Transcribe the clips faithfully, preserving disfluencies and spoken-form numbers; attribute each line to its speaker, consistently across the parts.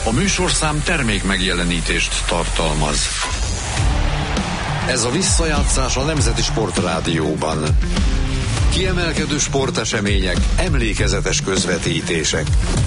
Speaker 1: A műsorszám termék megjelenítést tartalmaz. Ez a visszajátszás a Nemzeti Sportrádióban. Kiemelkedő sportesemények, emlékezetes közvetítések.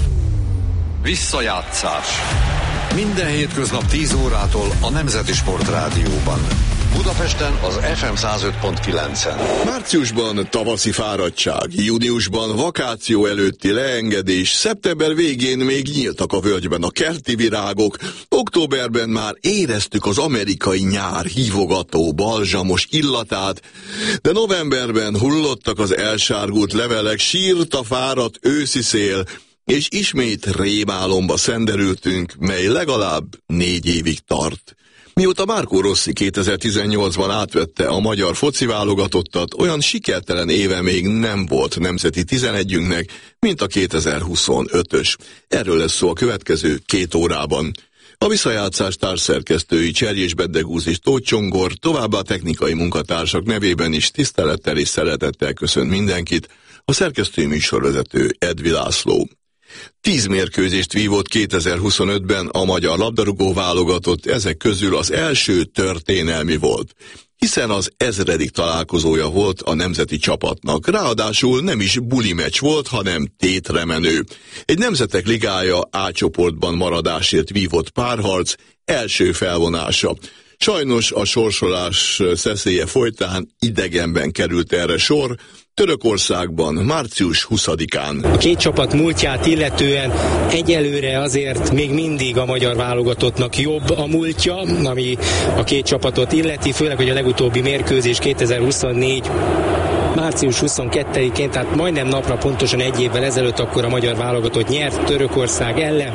Speaker 1: Visszajátszás. Minden hétköznap tíz órától a Nemzeti Sportrádióban. Budapesten az ef em száz öt pont kilencen.
Speaker 2: Márciusban tavaszi fáradtság, júniusban vakáció előtti leengedés, szeptember végén még nyíltak a völgyben a kerti virágok, októberben már éreztük az amerikai nyár hívogató, balzsamos illatát, de novemberben hullottak az elsárgult levelek, sírt a fáradt őszi szél, és ismét rémálomba szenderültünk, mely legalább négy évig tart. Mióta Marco Rossi kétezer-tizennyolcban átvette a magyar foci válogatottat, olyan sikertelen éve még nem volt nemzeti tizenegyünknek, mint a kétezer-huszonötös. Erről lesz szó a következő két órában. A visszajátszás társszerkesztői Cserjés Beddegúz és Tóth Csongor, továbbá technikai munkatársak nevében is tisztelettel és szeretettel köszönt mindenkit, a szerkesztői műsorvezető Edvi László. Tíz mérkőzést vívott kétezer-huszonötben a magyar labdarúgó válogatott, ezek közül az első történelmi volt, hiszen az ezredik találkozója volt a nemzeti csapatnak, ráadásul nem is buli meccs volt, hanem tétremenő. Egy nemzetek ligája A csoportban maradásért vívott párharc, első felvonása. Sajnos a sorsolás szeszélye folytán idegenben került erre sor, Törökországban március huszadikán.
Speaker 3: A két csapat múltját illetően egyelőre azért még mindig a magyar válogatottnak jobb a múltja, ami a két csapatot illeti, főleg, hogy a legutóbbi mérkőzés kétezer-huszonnégy március huszonkettedikén, tehát majdnem napra pontosan egy évvel ezelőtt akkor a magyar válogatott nyert Törökország ellen,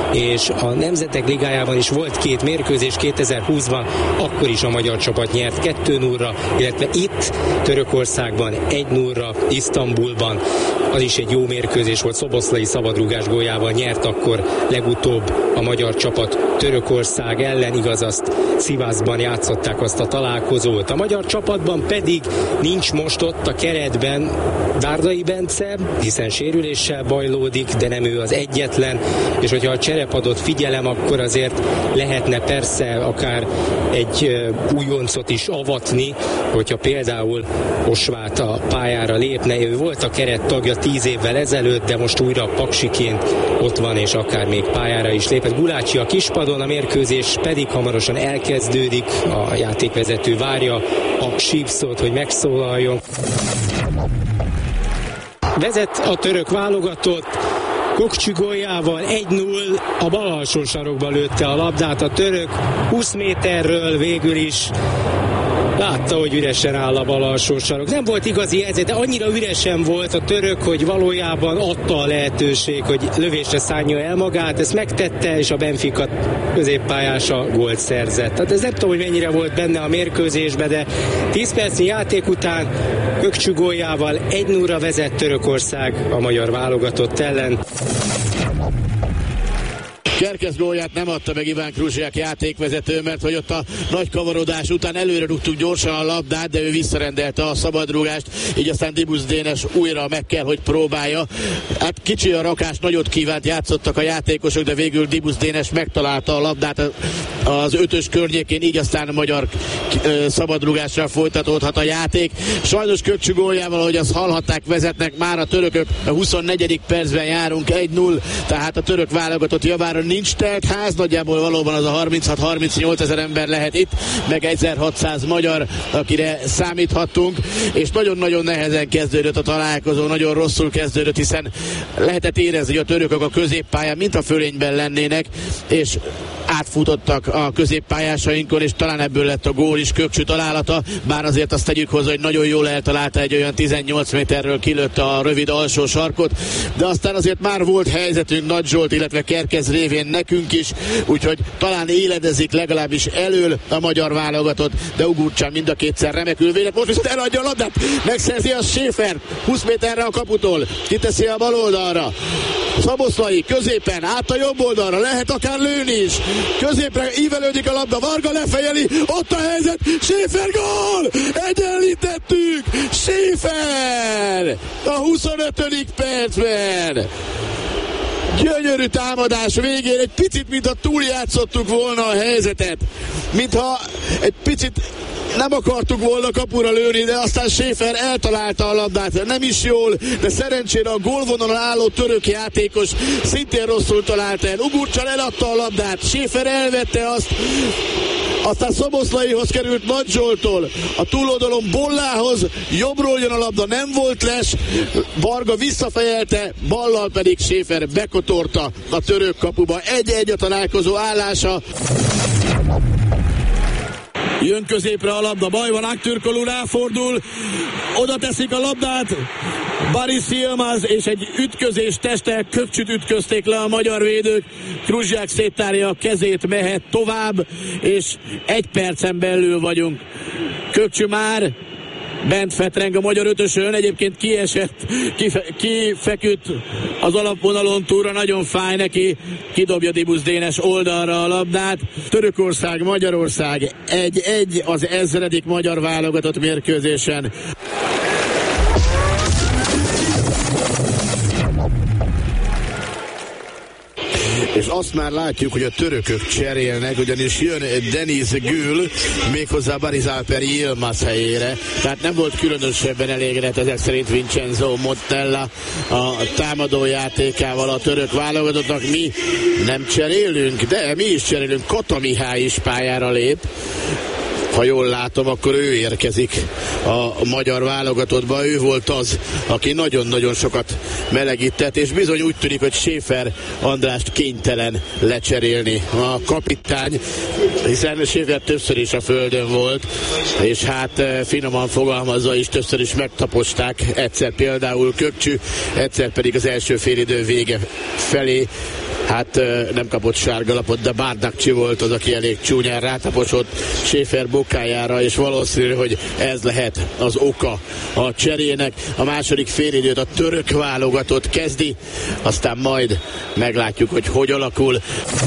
Speaker 3: és a Nemzetek Ligájában is volt két mérkőzés kétezer-húszban, akkor is a magyar csapat nyert kettő nullra, illetve itt Törökországban egy nullra, Isztambulban, az is egy jó mérkőzés volt, Szoboszlai szabadrúgás góljával nyert akkor legutóbb a magyar csapat Törökország ellen, igaz, azt Szivászban játszották azt a találkozót. A magyar csapatban pedig nincs most ott a keretben Dárdai Bence, hiszen sérüléssel bajlódik, de nem ő az egyetlen, és hogyha a cserepadot figyelem, akkor azért lehetne persze akár egy újoncot is avatni, hogyha például Osvát a pályára lépne. Ő volt a keret tagja tíz évvel ezelőtt, de most újra paksiként ott van, és akár még pályára is lépett. Gulácsi a kispadon, a mérkőzés pedig hamarosan elkezdődik, a játékvezető várja a sípszót, hogy megszólaljon. Vezet a török válogatott, Kokcsi góljával egy null, a bal alsó sarokba lőtte a labdát a török, húsz méterről végül is látta, hogy üresen áll a bal alsó sarok. Nem volt igazi helyzet, de annyira üresen volt a török, hogy valójában adta a lehetőség, hogy lövésre szállja el magát. Ezt megtette, és a Benfica középpályása gólt szerzett. Tehát ez nem tudom, hogy mennyire volt benne a mérkőzésben, de tíz percnyi játék után Kokcsi góljával egy nullra vezet Törökország a magyar válogatott ellen.
Speaker 4: Kerkez gólját nem adta meg Iván Kruzsiak játékvezető, mert hogy ott a nagy kavarodás után előre rúgtuk gyorsan a labdát, de ő visszarendelte a szabadrúgást, így aztán Dibusz Dénes újra meg kell, hogy próbálja. Hát kicsi a rakás, nagyot kívánt, játszottak a játékosok, de végül Dibusz Dénes megtalálta a labdát az ötös környékén, így aztán a magyar szabadrúgással folytatódhat a játék. Sajnos Kokcsi góljával, ahogy azt hallhatták, vezetnek már a törökök, a huszonnegyedik percben járunk egy null, tehát a török válogatott javára nincs telt ház, nagyjából valóban az a harminchat-harmincnyolc ezer ember lehet itt, meg ezerhatszáz magyar, akire számíthattunk, és nagyon-nagyon nehezen kezdődött a találkozó, nagyon rosszul kezdődött, hiszen lehetett érezni, hogy a törökök a középpályán mint a fölényben lennének, és átfutottak a középpályásainkon, és talán ebből lett a gól is, Kokcsi találata, bár azért azt tegyük hozzá, hogy nagyon jól eltalálta, egy olyan tizennyolc méterről kilőtte a rövid alsó sarkot, de aztán azért már volt helyzetünk Nagy Zsolt, illetve Kerkez révén nekünk is, úgyhogy talán éledezik legalábbis elől a magyar válogatott, de Ugurcsán mind a kétszer remekül védett, most viszont eladja a labdát, megszerzi a Schäfer, húsz méterre a kaputól, kiteszi a bal oldalra, Szoboszlai középen, át a jobb oldalra, lehet akár lőni is, középre ívelődik a labda, Varga lefejeli, ott a helyzet, Schäfer gól! Egyenlítettük! Schäfer! A huszonötödik percben! gyönyörű támadás végén, egy picit, mintha túljátszottuk volna a helyzetet, mintha egy picit nem akartuk volna kapura lőni, de aztán Schäfer eltalálta a labdát, nem is jól, de szerencsére a gólvonalon álló török játékos szintén rosszul találta el. Ugurcsal eladta a labdát, Schäfer elvette azt, aztán Szoboszlaihoz került Nagy Zsolttól, a túloldalon Bollához, jobbról jön a labda, nem volt les, Varga visszafejelte, ballal pedig Schäfer bekotorta a török kapuba. Egy-egy a találkozó állása. Jön középre a labda, baj van, Aktürkoğlu ráfordul, oda teszik a labdát, Baris Yilmaz, és egy ütközés testtel Kökcsüt ütközték le a magyar védők. Kruzsiak széttárja a kezét, mehet tovább, és egy percen belül vagyunk. Kökcsü már bent fetreng a magyar ötösön, egyébként kiesett, kife, kifeküdt az alapvonalon túlra, nagyon fáj neki, kidobja Dibusz Dénes oldalra a labdát. Törökország, Magyarország egy-egy az ezredik magyar válogatott mérkőzésen. És azt már látjuk, hogy a törökök cserélnek, ugyanis jön Deniz Gül, méghozzá Baris Alper Yilmaz helyére. Tehát nem volt különösebben elégedett ezek szerint Vincenzo Montella a támadó játékával a török válogatottnak. Mi nem cserélünk, de mi is cserélünk. Kata Mihály is pályára lép. Ha jól látom, akkor ő érkezik a magyar válogatottba. Ő volt az, aki nagyon-nagyon sokat melegített, és bizony úgy tűnik, hogy Schäfer Andrást kénytelen lecserélni a kapitány, hiszen Schäfer többször is a földön volt, és hát finoman fogalmazva is többször is megtaposták, egyszer például Kökcsü, egyszer pedig az első félidő vége felé. Hát nem kapott sárgalapot, de Bardakcsi volt az, aki elég csúnyán rátaposott Schäfer bokájára, és valószínű, hogy ez lehet az oka a cserének. A második félidőt a török válogatott kezdi, aztán majd meglátjuk, hogy hogy alakul.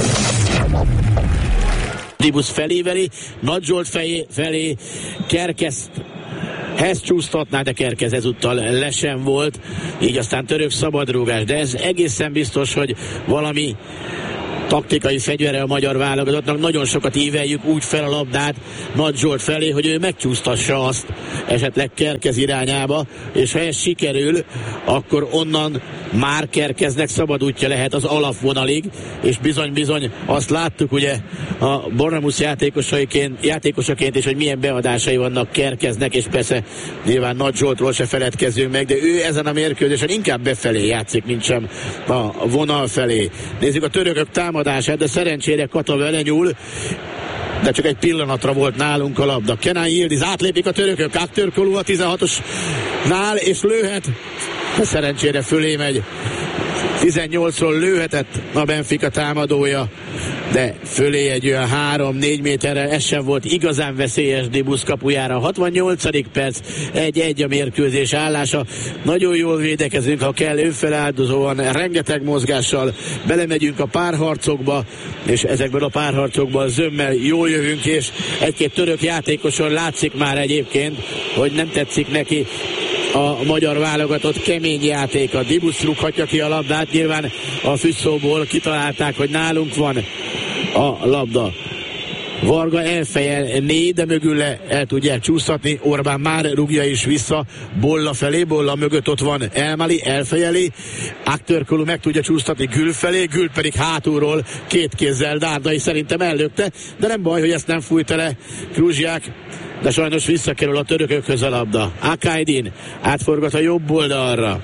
Speaker 4: Dibusz feléveli, Nagy Zsolt felé, felé Kerkeszt Hez csúsztatná, de Kerkez ezúttal le sem volt, így aztán török szabadrúgás, de ez egészen biztos, hogy valami taktikai fegyvere a magyar válogatottnak. Nagyon sokat íveljük úgy fel a labdát Nagy Zsolt felé, hogy ő megcsúsztassa azt esetleg Kerkez irányába, és ha ez sikerül, akkor onnan már Kerkeznek szabad útja lehet az alapvonalig, és bizony-bizony azt láttuk ugye a Bournemouth játékosaként, játékosaként is, hogy milyen beadásai vannak Kerkeznek, és persze nyilván Nagy Zsoltról se feledkezzünk meg, de ő ezen a mérkőzésen inkább befelé játszik, mint sem a vonal felé. Nézzük a törökök támadását, de szerencsére Kata vele nyúl, de csak egy pillanatra volt nálunk a labda. Kenan Yildiz, átlépik a törökök, Aktürkoğlu a tizenhatosnál, és lőhet, de szerencsére fölé megy. tizennyolcról lőhetett a Benfica támadója, de fölé egy olyan három-négy méterre, ez sem volt igazán veszélyes Dibusz kapujára. hatvannyolcadik perc, egy-egy a mérkőzés állása. Nagyon jól védekezünk, ha kell, önfeláldozóan, rengeteg mozgással belemegyünk a párharcokba, és ezekből a párharcokban zömmel jól jövünk, és egy-két török játékoson látszik már egyébként, hogy nem tetszik neki a magyar válogatott kemény játéka. Dibusz rúghatja ki a labdát, nyilván a füsszóból kitalálták, hogy nálunk van a labda. Varga elfejelné, de mögül le el tudják csúsztatni. Orbán már rúgja is vissza Bolla felé, Bolla mögött ott van Elmali, elfejeli. Aktürkoğlu meg tudja csúsztatni Gül felé, Gül pedig hátulról két kézzel Dárdai szerintem ellökte, de nem baj, hogy ezt nem fújta le Kruzsiak, de sajnos visszakerül a törökökhöz a labda. Akaydin átforgat a jobb oldalra.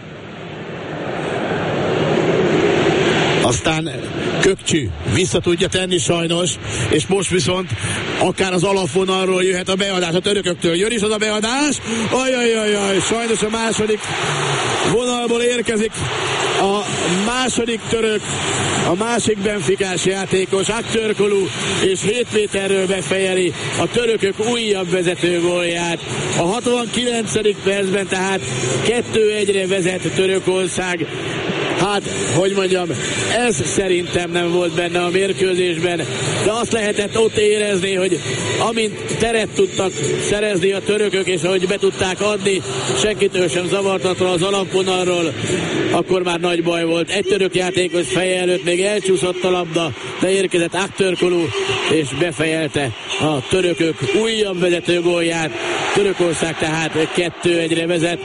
Speaker 4: Aztán Kökcsü vissza tudja tenni sajnos, és most viszont akár az alapvonalról jöhet a beadás a törököktől. Jön is az a beadás, ajajajaj, sajnos a második vonalból érkezik a második török, a másik benfikás játékos, Aktürkoğlu, és hét méterről befejeli a törökök újabb vezető gólját. A hatvankilencedik percben tehát kettő egyre vezet Törökország. Hát, hogy mondjam, ez szerintem nem volt benne a mérkőzésben, de azt lehetett ott érezni, hogy amint teret tudtak szerezni a törökök, és ahogy be tudták adni, senkitől sem zavartatva az alapvonalról, akkor már nagy baj volt. Egy török játékos feje előtt még elcsúszott a labda, de érkezett Aktörkolú, és befejelte a törökök újabb vezető gólját. Törökország tehát kettő egyre vezet.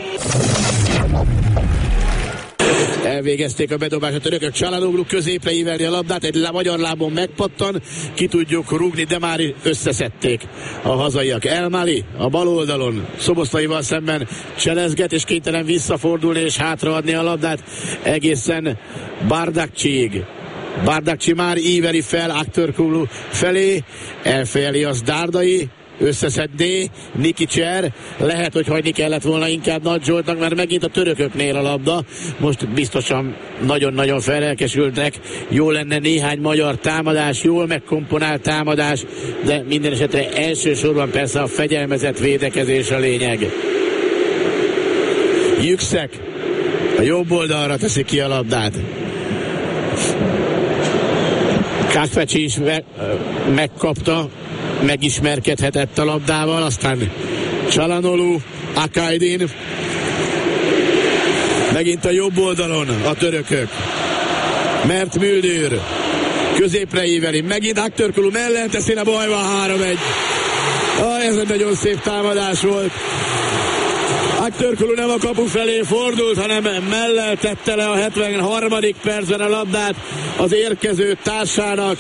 Speaker 4: Elvégezték a bedobást a törökök. Çalhanoğlu középre ívelni a labdát, egy magyar lábon megpattan, ki tudjuk rúgni, de már összeszedték a hazaiak. El Mali a bal oldalon Szoboszlaival szemben cselezget, és kénytelen visszafordulni és hátraadni a labdát egészen Bardakcsiig. Bardakcsi már íveli fel Aktörkolú felé, elfejeli az Dárdai, összeszedné Nikicser, lehet, hogy hagyni kellett volna inkább Nagy Zsoltnak, mert megint a törököknél a labda. Most biztosan nagyon-nagyon felelkesültek. Jó lenne néhány magyar támadás, jól megkomponált támadás, de minden esetre elsősorban persze a fegyelmezett védekezés a lényeg. Yüksek a jobb oldalra teszi ki a labdát. Kakfecsi is me- megkapta, megismerkedhetett a labdával, aztán Çalhanoğlu, Akaydin, megint a jobb oldalon a törökök. Mert Müldür középre íveli, megint Aktörkolú mellett teszi a bajba, három egy. Ah, ez egy nagyon szép támadás volt. Aktörkolú nem a kapu felé fordult, hanem mellel tette le a hetvenharmadik percben a labdát az érkező társának,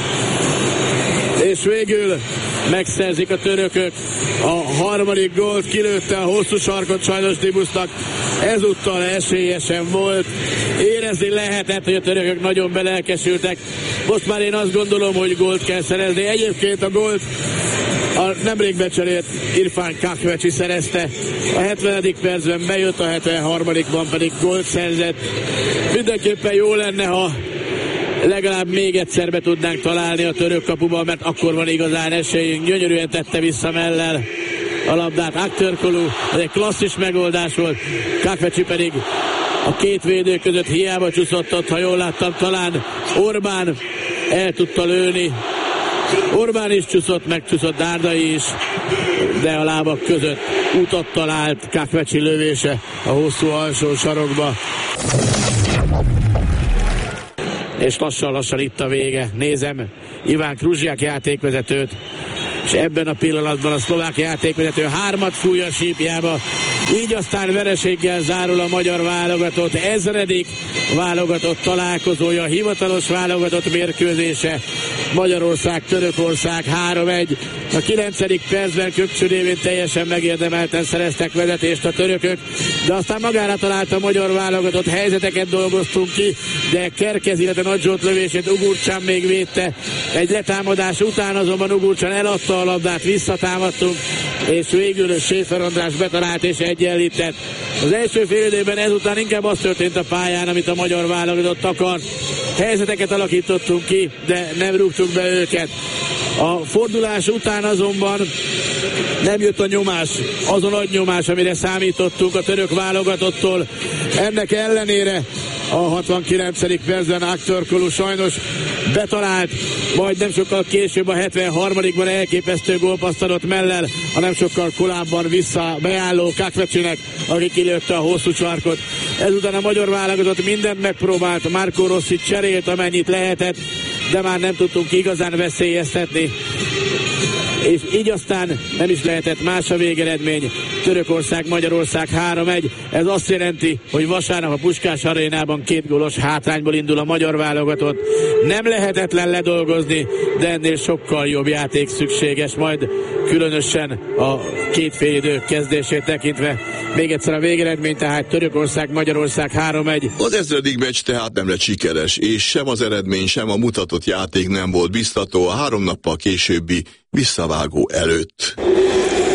Speaker 4: és végül megszerzik a törökök a harmadik gólt, kilőtte a hosszú sarkot sajnos Dibusznak, ezúttal esélyesen volt, érezni lehetett, hogy a törökök nagyon belelkesültek. Most már én azt gondolom, hogy gólt kell szerezni. Egyébként a gólt a nemrég becserélt Irfan Kakfecsi szerezte, a hetvenedik percben bejött, a hetvenharmadikban pedig gólt szerzett. Mindenképpen jó lenne, ha legalább még egyszer be tudnánk találni a török kapuban, mert akkor van igazán esélyünk. Gyönyörűen tette vissza mellel a labdát Aktörkolú, ez egy klasszis megoldás volt. Kakfecsi pedig a két védő között hiába csúszott ott, ha jól láttam, talán Orbán el tudta lőni. Orbán is csúszott, megcsúszott Dárdai is, de a lábak között utat talált Kakfecsi lövése a hosszú alsó sarokba. És lassan-lassan itt a vége. Nézem Iván Kruzsiak játékvezetőt, és ebben a pillanatban a szlovák játékvezető hármat fúj a sípjába, így aztán vereséggel zárul a magyar válogatott ezredik válogatott találkozója, hivatalos válogatott mérkőzése. Magyarország-Törökország három egy. A kilencedik percben Kökcsö révén teljesen megérdemelten szereztek vezetést a törökök, de aztán magára talált a magyar válogatott, helyzeteket dolgoztunk ki, de Kerkez, illetve Nagy Zsolt lövését Ugurcsán még védte. Egy letámadás után azonban Ugurcsán eladta a labdát, visszatámadtunk, és végül Schäfer András betalált és egyenlített. Az első fél időben ezután inkább az történt a pályán, amit a magyar válogatott akart. Helyzeteket alakítottunk ki, de nem rúgtuk be őket. A fordulás után azonban nem jött a nyomás, az a nagy nyomás, amire számítottunk a török válogatottól. Ennek ellenére a hatvankilencedik percben Aktörkolú sajnos betalált, majd nem sokkal később a hetvenharmadikban elképesztő gólpasszt adott mellel, a nem sokkal korábban vissza beálló Kakfecsinek, aki kilőtte a hosszú sarkot. Ezután a magyar válogatott mindent megpróbált, Marco Rossi cserélt, amennyit lehetett, de már nem tudtunk igazán veszélyeztetni. És így aztán nem is lehetett más a végeredmény. Törökország-Magyarország három egy. Ez azt jelenti, hogy vasárnap a Puskás arénában két gólos hátrányból indul a magyar válogatott. Nem lehetetlen ledolgozni, de ennél sokkal jobb játék szükséges, majd különösen a két félidő kezdését tekintve. Még egyszer a végeredmény, tehát Törökország-Magyarország három egy.
Speaker 2: Az ezredik meccs tehát nem lett sikeres, és sem az eredmény, sem a mutatott játék nem volt biztató a három nappal későbbi visszavágó előtt.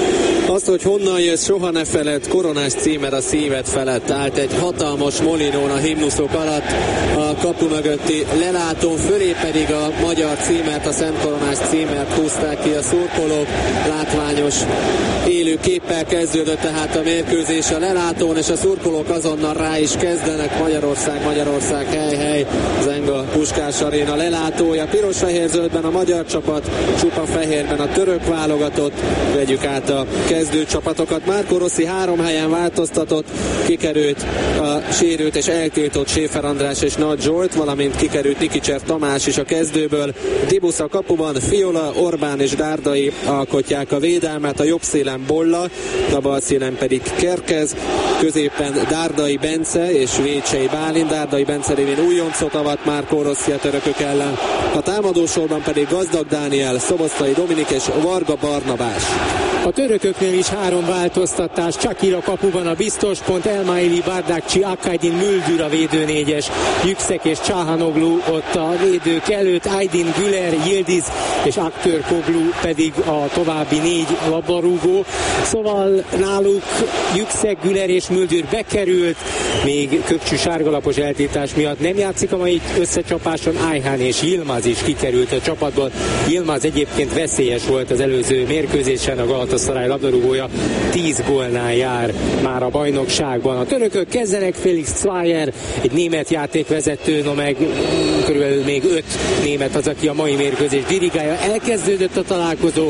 Speaker 5: Azt, hogy honnan jössz, soha ne feled, koronás címer a szíved felett. Állt egy hatalmas molinón a himnuszok alatt, a kapu mögötti lelátón, fölé pedig a magyar címert, a szentkoronás címert húzták ki a szurkolók. Látványos élő képpel kezdődött tehát a mérkőzés a lelátón, és a szurkolók azonnal rá is kezdenek. Magyarország, Magyarország, hely, hely, Zenga Puskás Aréna lelátója. Piros-fehér-zöldben a magyar csapat, csupa fehérben a török válogatott. Vegyük át a kezdőcsapatokat. Marco Rossi három helyen változtatott, kikerült a sérült és eltiltott Schäfer András és Nagy Zsolt, valamint kikerült Nikicser Tamás is a kezdőből. Dibusz a kapuban, Fiola, Orbán és Dárdai alkotják a védelmet, a jobb szélen Bolla, a bal szélen pedig Kerkez, középen Dárdai Bence és Vécsei Bálint. Dárdai Bence révén újoncot avat Marco Rossi a törökök ellen. A támadósorban pedig Gazdag Dániel, Szoboszlai Dominik és Varga Barnabás.
Speaker 3: A törököknél is három változtatás, Csakira kapuban a biztos pont, Elmaili, Bardakcsi, Akajdin, Müldür a védőnégyes, Yüksek és Csahanoglu ott a védők előtt, Aydin, Güler, Yildiz és Aktör Koglu pedig a további négy labdarúgó. Szóval náluk Yüksek, Güler és Müldür bekerült, még Kökcsű sárgalapos eltiltás miatt nem játszik a mai összecsapáson, Ayhan és Yilmaz is kikerült a csapatból. Yilmaz egyébként veszélyes volt az előző mérkőzésen, a Galatasaray labdarúgója tíz gólnál jár már a bajnokságban. A törökök kezdenek, Felix Zwayer, egy német játékvezető, no meg körülbelül még öt német az, aki a mai mérkőzés dirigálja. Elkezdődött a találkozó.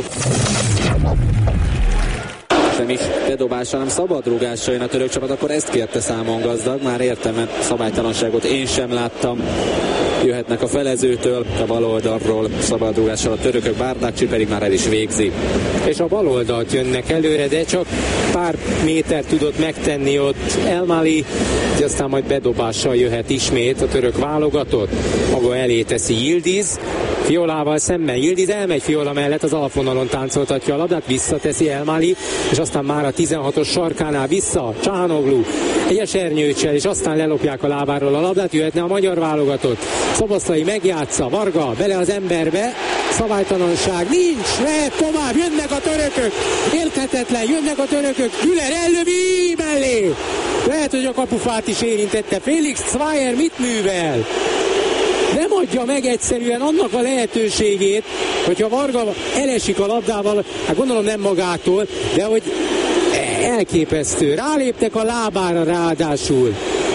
Speaker 5: Nem is bedobása, hanem szabadrúgásra jön a török csapat, akkor ezt kérte számon Gazdag. Már értem, mert szabálytalanságot én sem láttam. Jöhetnek a felezőtől, a bal oldalról szabadrúgással a törökök, Bardakcsi pedig már el is végzi.
Speaker 3: És a bal oldalt jönnek előre, de csak pár méter tudott megtenni ott Elmali, de aztán majd bedobással jöhet ismét a török válogatott. Maga elé teszi Yildiz, Fiolával szemben Yildiz elmegy Fiola mellett, az alapvonalon táncoltatja a labdát, visszateszi Elmali, és aztán már a tizenhatos sarkánál vissza Csahanoglu egy esernyőcsel, és aztán lelopják a lábáról a labdát, jöhetne a magyar válogatott. Szoboszlai megjátsza, Varga bele az emberbe, szabálytalanság nincs, lehet tovább, jönnek a törökök, érthetetlen, jönnek a törökök, Güler ellövi mellé, lehet, hogy a kapufát is érintette, Felix Zwayer mit művel? Nem adja meg egyszerűen annak a lehetőségét, hogyha Varga elesik a labdával, hát gondolom nem magától, de hogy elképesztő. Ráléptek a lábára ráadásul.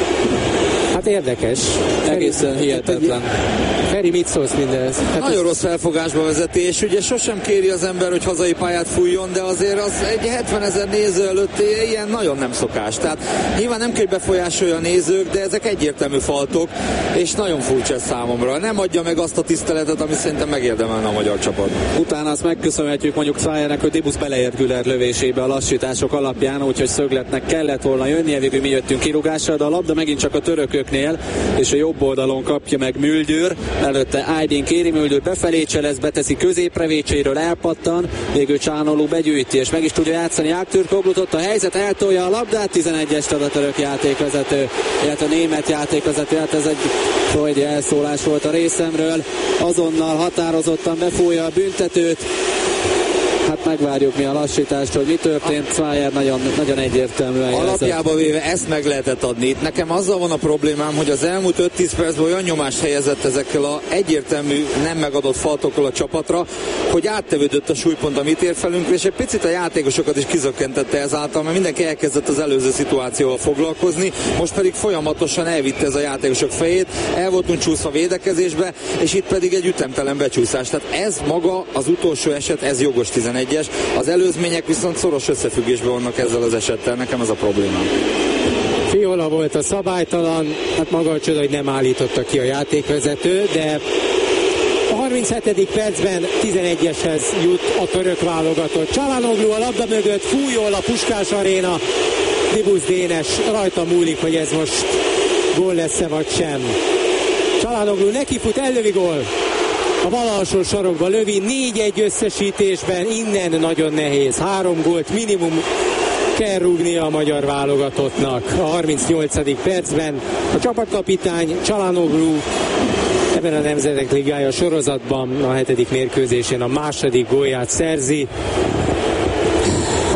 Speaker 3: Hát érdekes.
Speaker 5: Egészen hihetetlen.
Speaker 3: Feri, mit szólsz mindez?
Speaker 6: Hát nagyon ez... rossz felfogásba vezeti, és ugye sosem kéri az ember, hogy hazai pályát fújjon, de azért az egy hetvenezer néző előtt ilyen nagyon nem szokás. Tehát nyilván nem kell, hogy befolyásolja a nézők, de ezek egyértelmű faltok, és nagyon furcsa számomra. Nem adja meg azt a tiszteletet, ami szerintem megérdemelne a magyar csapat.
Speaker 5: Utána azt megköszönhetjük mondjuk Zwayernek, hogy Dibusz beleért Güler lövésébe a lassítások alapján, úgyhogy szögletnek kellett volna jönnie, végül mi jöttünk kirúgásra, de a labda megint csak a törököknél, és a jobb oldalon kapja meg Müldür. Előtte Aydin kéri, Müldür befelé cselez, beteszi középre, Vécséről elpattan, végül Csáhanoglu begyűjti, és meg is tudja játszani Aktör Koglut, ott a helyzet, eltolja a labdát, tizenegyest ad a török játékvezető, illetve a német játékvezető, hát ez egy freudi elszólás volt a részemről, azonnal határozottan befújja a büntetőt. Hát megvárjuk mi a lassítást, hogy mi történt. Zwayer nagyon, nagyon egyértelműen
Speaker 6: alapjába véve ezt meg lehetett adni. Nekem azzal van a problémám, hogy az elmúlt öt-tíz percben olyan nyomást helyezett ezekkel a egyértelmű nem megadott faltokkal a csapatra, hogy áttevődött a súlypont, amit ér felünk, és egy picit a játékosokat is kizökkentette ezáltal, mert mindenki elkezdett az előző szituációval foglalkozni, most pedig folyamatosan elvitte ez a játékosok fejét, el voltunk csúszva védekezésbe, és itt pedig egy ütemtelen becsúszás. Tehát ez maga az utolsó eset, ez jogos tizenegyes, az előzmények viszont szoros összefüggésben vannak ezzel az esettel, nekem ez a problémám.
Speaker 3: Fiola volt a szabálytalan, hát maga a csoda, hogy nem állította ki a játékvezető, de a harminchetedik percben tizenegyeshez jut a török válogatott. Csahanoglu a labda mögött, fújol a Puskás Aréna, Dibusz Dénes, rajta múlik, hogy ez most gól lesz-e vagy sem. Csahanoglu nekifut, ellövi, gól. A bal alsó sarokba lövi, négy egy összesítésben, innen nagyon nehéz. Három gólt minimum kell rúgnia a magyar válogatottnak. A harmincnyolcadik percben a csapatkapitány Csahanoglu ebben a Nemzetek Ligája sorozatban a hetedik mérkőzésén a második gólját szerzi. Hát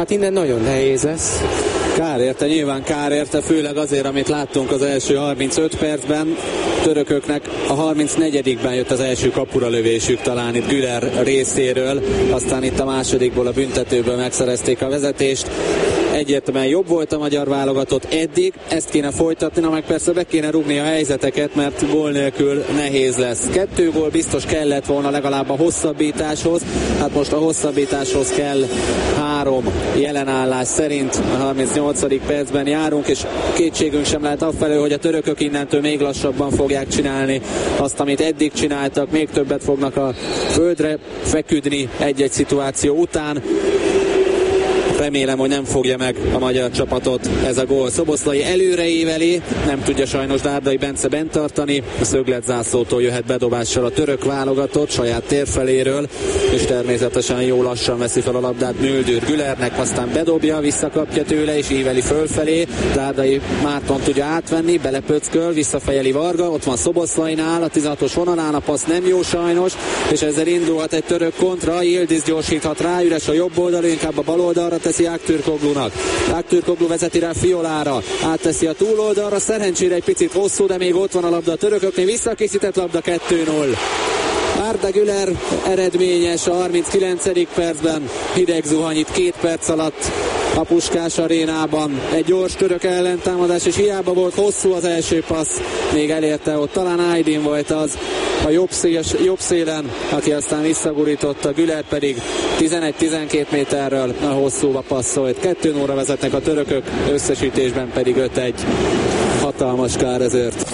Speaker 3: hát innen nagyon nehéz lesz.
Speaker 5: Kár érte, nyilván kár érte, főleg azért, amit láttunk az első harmincöt percben. Törököknek a harmincnegyedikben jött az első kapura lövésük, talán itt Güler részéről, aztán itt a másodikból, a büntetőből megszerezték a vezetést. Egyértelműen jobb volt a magyar válogatott eddig, ezt kéne folytatni, na meg persze be kéne rúgni a helyzeteket, mert gól nélkül nehéz lesz. Kettő gól biztos kellett volna legalább a hosszabbításhoz, hát most a hosszabbításhoz kell három jelenállás szerint. A harmincnyolcadik percben járunk, és kétségünk sem lehet afelől, hogy a törökök innentől még lassabban fogják csinálni azt, amit eddig csináltak, még többet fognak a földre feküdni egy-egy szituáció után. Remélem, hogy nem fogja meg a magyar csapatot ez a gól. Szoboszlai előre éveli, nem tudja sajnos Dárdai Bence bent tartani, a szögletzászlótól jöhet bedobással a török válogatott saját térfeléről, és természetesen jó lassan veszi fel a labdát Müldür Gülernek, aztán bedobja, visszakapja tőle és éveli fölfelé. Dárdai Márton tudja átvenni, belepöcköl, visszafejeli Varga, ott van Szoboszlainál, a tizenhatos vonalán, a passz nem jó sajnos, és ezzel indulhat egy török kontra, Yildiz gyorsíthat rá, üres a jobb oldalon, inkább a bal oldalra teszi Aktürkoglunak. Aktürkoglu vezeti rá Fiolára, átteszi a túloldalra, szerencsére egy picit hosszú, de még ott van a labda a törököknél, visszakészített labda kettő null. Arda Güler eredményes a harminckilencedik percben, hideg zuhany itt két perc alatt a Puskás arénában. Egy gyors török ellentámadás, és hiába volt hosszú az első passz, még elérte ott, talán Aydin volt az a jobb, széles, jobb szélen, aki aztán visszagurította, Güler pedig tizenegy-tizenkét méterről a hosszúba passzolt. kettő nullra vezetnek a törökök, összesítésben pedig öt egy. Hatalmas kár ezért.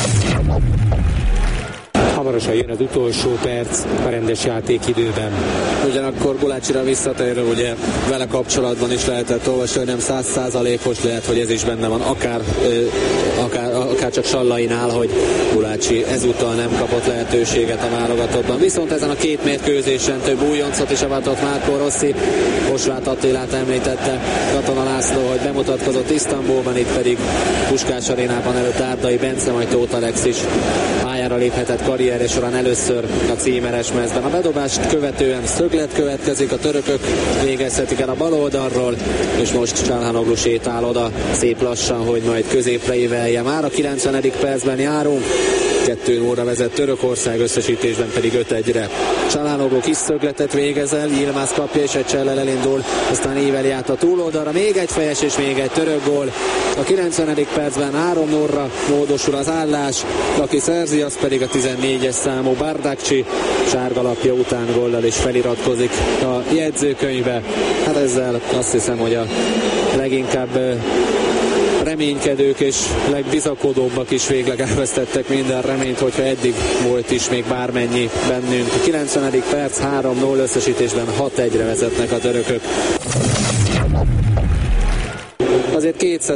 Speaker 3: Hamarosan jön az utolsó perc a rendes játékidőben.
Speaker 5: Ugyanakkor Gulácsira visszatérő, ugye vele kapcsolatban is lehetett olvasni, hogy nem száz százalékos, lehet, hogy ez is benne van, akár, akár, akár csak Sallainál, hogy Gulácsi ezúttal nem kapott lehetőséget a válogatottban. Viszont ezen a két mérkőzésen több újoncot is avatott Márkó Rossi. Osváth Attilát említette Katona László, hogy bemutatkozott Isztambulban, itt pedig Puskás arénában előtt Dárdai Bence, majd Tóth Alex is pályára léphetett karrierje során először a címeres mezben. A bedobást követően szöglet következik, a törökök végezhetik el a bal oldalról, és most Çalhanoğlu sétál oda szép lassan, hogy majd középre évelje. Már a kilencvenedik percben járunk, kettő nullra vezet Törökország, összesítésben pedig öt egyre. Çalhanoğlu kis szögletet végezel, Yilmaz kapja és egy csellel elindul, aztán éveli át a túloldalra, még egy fejes és még egy török gól. A kilencvenedik percben három nullra módosul az állás, aki szerzi, az pedig a tizennégyes számú Bardakci, sárgalapja után góllal is feliratkozik a jegyzőkönyvbe. Hát ezzel azt hiszem, hogy a leginkább reménykedők és legbizakodóbbak is végleg elvesztettek minden reményt, hogyha eddig volt is még bármennyi bennünk. A kilencvenedik perc, három null, összesítésben hat egyre vezetnek a törökök. Azért kétszáz